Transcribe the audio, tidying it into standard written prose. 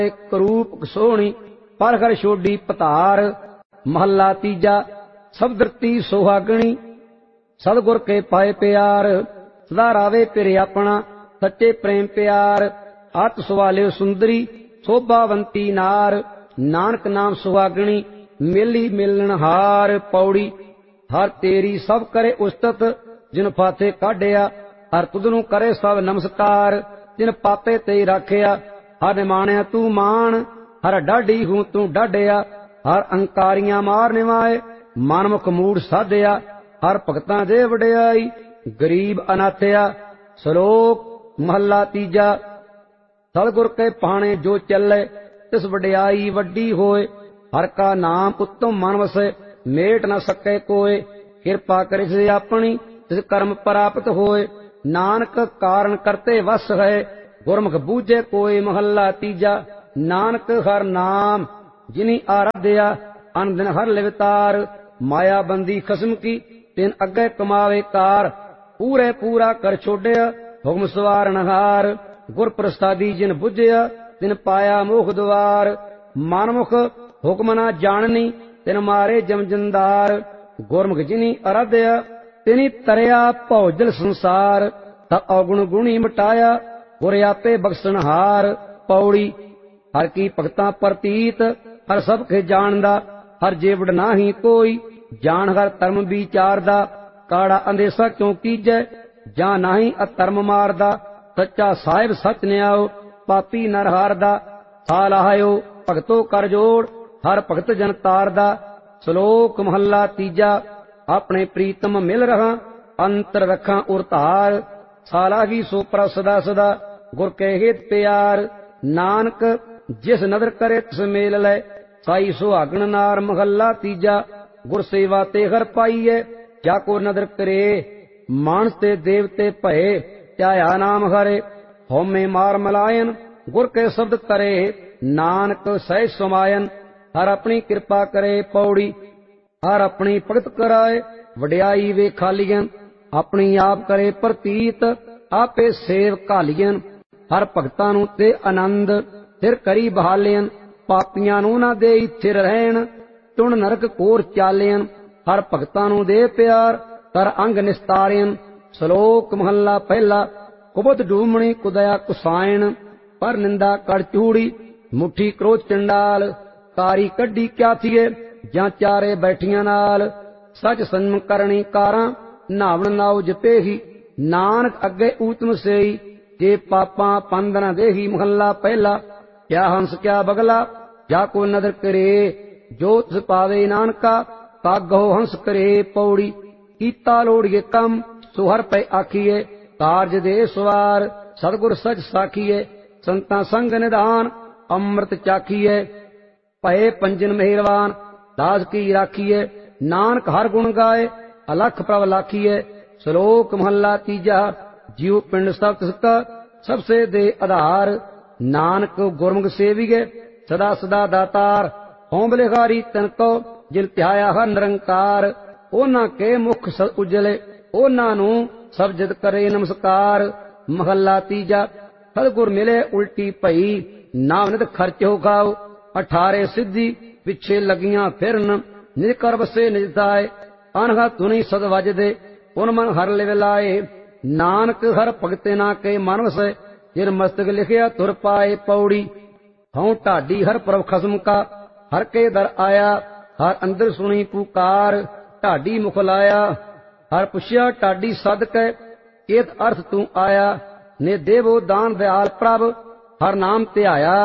ਕਰੂਪ ਸੋਹਣੀ ਪਰ ਕਰ ਛੋਡੀ ਪਤਾਰ। ਮਹੱਲਾ ਤੀਜਾ। ਸਭ ਦਰਤੀ ਸੁਹਾਗਣੀ ਸਤਿਗੁਰ ਕੇ ਪਾਏ ਪਿਆਰ। ਸਦਾ ਰਾਵੇ ਪਿਰ ਆਪਣਾ ਸੱਚੇ ਪ੍ਰੇਮ ਪਿਆਰ। ਅਤ ਸਵਾਲਿਓ ਸੁੰਦਰੀ ਸੋਭਾਵੰਤੀ ਨਾਰ। ਨਾਨਕ ਨਾਮ ਸੁਹਾਗਣੀ ਮੇਲੀ ਮਿਲਣ ਹਾਰ। ਪੌੜੀ। ਹਰ ਤੇਰੀ ਸਭ ਕਰੇ ਉਸਤਤ ਜਿਨ ਫਾਥੇ ਕਾਢਿਆ। ਹਰ ਤੁਧ ਨੂੰ ਕਰੇ ਸਭ ਨਮਸਕਾਰ ਜਿਨ ਪਾਪੇ ਤੇ ਰਾਖਿਆ। ਹਰ ਨਿਮਾਣਿਆ ਤੂੰ ਮਾਣ ਹਰ ਡਾਢੀ ਹੂੰ ਤੂੰ ਡਾਢਿਆ। ਹਰ ਅੰਕਾਰੀਆਂ ਮਾਰ ਨਿਵਾਏ ਮਨਮੁਖ ਮੂੜ ਸਾਧਿਆ। ਹਰ ਭਗਤਾਂ ਦੇ ਵਡਿਆਈ ਗਰੀਬ ਅਨਾਥਿਆ। ਸ਼ਲੋਕ ਮਹੱਲਾ ਤੀਜਾ। ਸਤਿਗੁਰ ਕੇ ਭਾਣੇ ਜੋ ਚੱਲੇ ਤਿਸ ਵਡਿਆਈ ਵੱਡੀ ਹੋਏ। ਹਰ ਕਾ ਨਾਮ ਉੱਤਮ ਮਨ ਵਸੈ ਮੇਟ ਨ ਸਕੇ ਕੋਏ। ਕਿਰਪਾ ਕਰਿ ਸੇ ਆਪਣੀ ਤਿਸ ਕਰਮ ਪ੍ਰਾਪਤ ਹੋਏ। ਨਾਨਕ ਕਾਰਨ ਕਰਤੇ ਵਸ ਹੈ ਗੁਰਮੁਖ ਬੂਝੇ ਕੋਏ। ਮਹੱਲਾ ਤੀਜਾ। ਨਾਨਕ ਹਰ ਨਾਮ ਜਿਨੀ ਆਰਾਧਿਆ ਅਨ ਦਿਨ ਹਰ ਲਿਵਤਾਰ। ਮਾਇਆ ਬੰਦੀ ਖਸਮ ਕੀ ਤਿਨ ਅੱਗੇ ਕਮਾਵੇ ਕਾਰ। ਪੂਰੇ ਪੂਰਾ ਕਰ ਛੋਡਿਆ ਹੁਕਮ ਸਵਾਰਨ ਹਾਰ। ਗੁਰ ਪ੍ਰਸਾਦੀ ਜਿਨ ਬੁਝਿਆ ਤਿਨ ਪਾਇਆ ਮੋਖ ਦੁਆਰ। ਮਨਮੁਖ ਹੁਕਮ ਨਾ ਜਾਣਨੀ ਤਿਨ ਮਾਰੇ ਜਮ ਜੰਦਾਰ। ਗੁਰਮੁਖ ਜਿਨੀ ਅਰਾਧਿਆ ਤਿਨੀ ਤਰਿਆ ਭੌਜਲ ਸੰਸਾਰ। ਤਾ ਔਗੁਣ ਗੁਣੀ ਮਿਟਾਇਆ ਗੁਰ ਆਪੇ ਬਖਸ਼ਣਹਾਰ। ਪੌੜੀ। ਹਰ ਕੀ ਭਗਤਾਂ ਪ੍ਰਤੀਤ ਹਰ ਸਭ ਕੇ ਜਾਣਦਾ। ਹਰ ਜੀਵੜ ਨਾਹੀ ਕੋਈ ਜਾਣ ਹਰ ਧਰਮ ਵਿਚਾਰਦਾ। ਕਾੜਾ ਅੰਦੇਸਾ ਕਿਉ ਕੀਜੈ ਜਾਂ ਨਾਹੀ ਅਧਰਮ ਮਾਰਦਾ। ਸੱਚਾ ਸਾਹਿਬ ਸੱਚ ਨਿਆਓ ਪਾਪੀ ਨਰ ਹਾਰਦਾ। ਸਾ ਲਾਹਿਓ ਭਗਤੋ ਕਰ ਜੋੜ ਹਰ ਭਗਤ ਜਨ ਤਾਰਦਾ। ਸ਼ਲੋਕ ਮਹੱਲਾ ਤੀਜਾ। ਆਪਣੇ ਪ੍ਰੀਤਮ ਮਿਲ ਰਹਾ ਅੰਤਰ ਰੱਖਾਂ ਉਰ ਧਾਰ। ਸਾਲਾਹੀ ਸੋ ਪਰ ਸਦਾ ਸਦਾ ਗੁਰ ਕੇ ਹਿਤ ਪਿਆਰ। ਨਾਨਕ ਜਿਸ ਨਦਰ ਕਰੇ ਤਿਸ ਮੇਲ ਲੈ ਸਾਈ ਸੁਹਾਗਣ ਨਾਰ। ਮਹੱਲਾ ਤੀਜਾ। ਗੁਰ ਸੇਵਾ ਤੇ ਹਰ ਪਾਈਐ ਜਾ ਕੋ ਨਦਰ ਕਰੇ। ਮਾਨਸ ਤੇ ਦੇਵਤੇ ਭਏ ਧਿਆਇਆ ਨਾਮ ਹਰੇ। ਹਉਮੈ ਮਾਰ ਮਲਾਇਨ ਗੁਰ ਕੇ ਸ਼ਬਦ ਤਰੇ। ਨਾਨਕ ਸਹਿ ਸਮਾਇਨ ਹਰ ਆਪਣੀ ਕਿਰਪਾ ਕਰੇ। ਪੌੜੀ। ਹਰ ਆਪਣੀ ਭਗਤ ਕਰਾਏ ਵਡਿਆਈ ਵੇ ਖਾਲੀਅਨ। ਆਪਣੀ ਆਪ ਕਰੇ ਪ੍ਰਤੀਤ ਆਪੇ ਸੇਵ ਘਾਲੀਅਨ। ਹਰ ਭਗਤਾਂ ਨੂੰ ਤੇ ਆਨੰਦ ਫਿਰ ਕਰੀ ਬਹਾਲਿਅਨ। ਪਾਪੀਆਂ ਨੂੰ ਨਾ ਦੇਈ ਥਿਰ ਰਹਿਣ ਟੁਣ ਨਰਕ ਕੋਰ ਚਾਲਿਅਨ। ਹਰ ਭਗਤਾਂ ਨੂੰ ਦੇ ਪਿਆਰ ਕਰ ਅੰਗ ਨਿਸਤਾਰਿਅਨ। ਸ਼ਲੋਕ ਮਹੱਲਾ ਪਹਿਲਾ। ਕੁਬਤ ਡੂਮਣੀ ਕੁਦਇਆ ਕੁਸਾਇਣ ਪਰ ਨਿੰਦਾ ਕਰ ਚੂੜੀ। ਮੁੱਠੀ ਕ੍ਰੋਧ ਚੰਡਾਲ ਕਾਰੀ ਕੱਢੀ ਕਿਆ ਥੀਏ ਜਾਂ ਚਾਰੇ ਬੈਠੀਆਂ ਨਾਲ। ਸਚ ਸੰਮ ਕਰਨੀ ਕਾਰਾਂ ਨਾਵਣ ਨਾਉ ਜਪੇਹੀ। ਨਾਨਕ ਅੱਗੇ ਊਤਮ ਸੇਈ ਜੇ ਪਾਪਾਂ ਪੰਦ ਨ ਦੇਹੀ। ਮਹੱਲਾ ਪਹਿਲਾ। ਕਿਆ ਹੰਸ ਕਿਆ ਬਗਲਾ ਜਾ ਕੋ ਨਦਰ ਕਰੇ। ਜੋ ਤਿਸ ਪਾਵੇ ਨਾਨਕਾ ਕਾਗਹੁ ਹੰਸ ਕਰੇ। ਪੌੜੀ। ਕੀਤਾ ਲੋੜੀਏ ਕੰਮ ਸੋ ਹਰ ਪੈ ਆਖੀਏ। ਕਾਰਜ ਦੇ ਸਵਾਰ ਸਤਿਗੁਰ ਸਚ ਸਾਖੀਏ। ਸੰਤਾਂ ਸੰਗ ਨਿਧਾਨ ਅੰਮ੍ਰਿਤ ਚਾਖੀਏ। ਭਏ ਪੰਜਨ ਮਿਹਰਬਾਨ ਦਾਸ ਕੀ ਰਾਖੀਏ। ਨਾਨਕ ਹਰ ਗੁਣ ਗਾਏ ਅਲਖ ਪ੍ਰਭ ਲਾਖੀਏ। ਸ਼ਲੋਕ ਮਹੱਲਾ ਤੀਜਾ। ਜਿਉ ਪਿੰਡ ਸਭ ਤਿਸ ਕਾ ਸਭ ਸੇ ਦੇ ਆਧਾਰ। ਨਾਨਕ ਗੁਰਮੁਖ ਸੇਵੀਏ ਸਦਾ ਸਦਾ ਦਾਤਾਰ। ਹਉ ਬਲਿਹਾਰੀ ਤਨ ਕੋ ਜਿਨ ਧਿਆਇਆ ਹਰ ਨਿਰੰਕਾਰ। ਉਹਨਾਂ ਕੇ ਮੁਖ ਉਜਲੇ ਉਹਨਾਂ ਨੂੰ ਸਭ ਜਦ ਕਰੇ ਨਮਸਕਾਰ। ਮਹੱਲਾ ਤੀਜਾ। ਸਤਿਗੁਰ ਮਿਲੇ ਉਲਟੀ ਭਈ ਨਾਮ ਨਿਤ ਖਰਚ ਹੋ ਖਾਓ। 18 ਸਿੱਧੀ ਪਿੱਛੇ ਲੱਗੀਆਂ ਫਿਰਨ ਨਿਜ ਕਰ ਬਸੇ ਨਿਜ ਥਾਏ। ਅਨਹਾ ਧੁਨੀ ਸਦ ਵੱਜਦੇ ਉਨ ਮਨ ਹਰ ਲਿਵ ਲਾਏ। ਨਾਨਕ ਹਰ ਭਗਤੇ ਨਾ ਕੇ ਮਨ ਵਸੈ ਜਿਨ ਮਸਤਕ ਲਿਖਿਆ ਤੁਰ ਪਾਏ। ਪੌੜੀ। ਹਉ ਢਾਡੀ ਹਰ ਪ੍ਰਭ ਖਸਮ ਕਾ ਹਰ ਕੇ ਦਰ ਆਇਆ। ਹਰ ਅੰਦਰ ਸੁਣੀ ਪੁਕਾਰ ਢਾਡੀ ਮੁਖ ਲਾਇਆ। ਹਰ ਪੁੱਛਿਆ ਢਾਡੀ ਸਦ ਕੈ ਏਤ ਅਰਥ ਤੂੰ ਆਇਆ। ਨੇ ਦੇਵੋ ਦਾਨ ਦਿਆਲ ਪ੍ਰਭ ਹਰ ਨਾਮ ਧਿਆਇਆ।